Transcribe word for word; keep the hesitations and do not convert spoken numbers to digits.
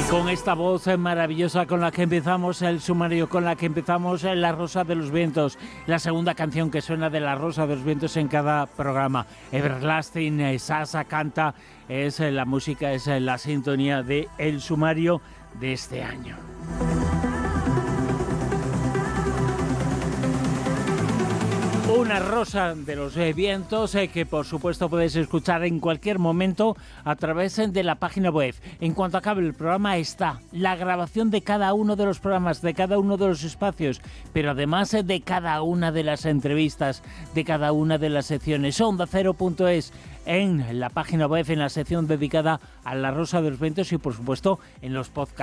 Con esta voz maravillosa con la que empezamos el sumario, con la que empezamos La Rosa de los Vientos, la segunda canción que suena de La Rosa de los Vientos en cada programa. Everlasting, Sasa canta, es la música, es la sintonía de el sumario de este año. Una rosa de los eh, vientos eh, que por supuesto podéis escuchar en cualquier momento a través eh, de la página web. En cuanto acabe el programa está la grabación de cada uno de los programas, de cada uno de los espacios, pero además eh, de cada una de las entrevistas, de cada una de las secciones. onda cero punto es en la página web, en la sección dedicada a la Rosa de los Vientos y por supuesto en los podcasts.